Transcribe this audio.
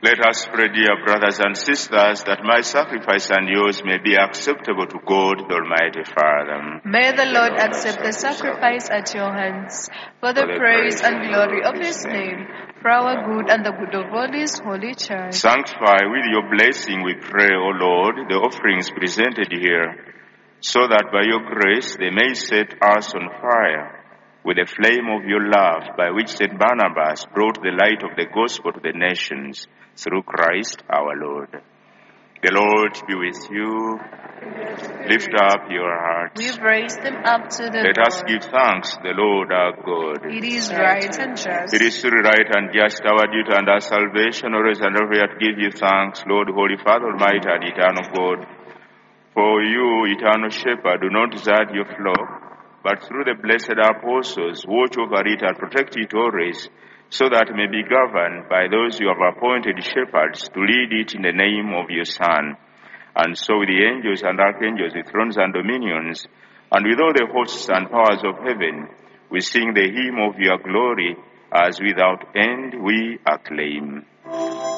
Let us pray, dear brothers and sisters, that my sacrifice and yours may be acceptable to God, the Almighty Father. May the Lord accept the sacrifice at your hands, for the praise and glory of his name, for our good and the good of all his holy church. Sanctify with your blessing, we pray, O Lord, the offerings presented here, so that by your grace they may set us on fire with the flame of your love, by which St. Barnabas brought the light of the gospel to the nations, through Christ our Lord. The Lord be with you. Lift up your hearts. We've raised them up to the Let Lord. us give thanks to the Lord our God. It is right and just. It is truly right and just, our duty and our salvation, always and everywhere to give you thanks, Lord, Holy Father, Almighty and Eternal God. For you, Eternal Shepherd, do not desert your flock, but through the blessed apostles, watch over it and protect it always, so that it may be governed by those you have appointed shepherds to lead it in the name of your Son. And so with the angels and archangels, with thrones and dominions, and with all the hosts and powers of heaven, we sing the hymn of your glory, as without end we acclaim.